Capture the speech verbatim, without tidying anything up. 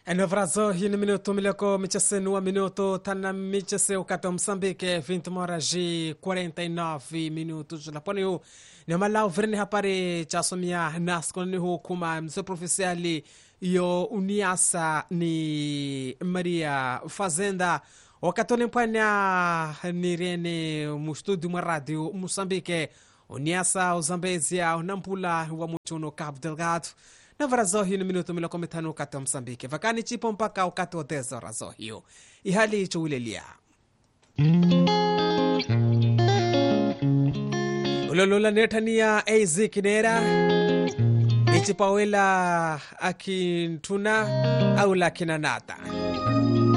Enovrazo hini minuto mileko michesenu wa minuto tana michese ukata Msambike vinte horas e quarenta e nove minutos laponi hu ni malau vreni hapari chasomia naskoni hu kuma mse profisiali yo uniasa ni Maria Fazenda wakatoni mpanya nirene mustudio mwa radio Msambike uniasa uzambezia unampula wa muchuno Cabo Delgado na varazo hiyo ni minuto miloko mitano ukata Msambike vakani chipo mpaka ukata wa dezo razo hiyo ihali icho ulelia ulolola netania eizi kinera ichipawela akintuna au la kinanata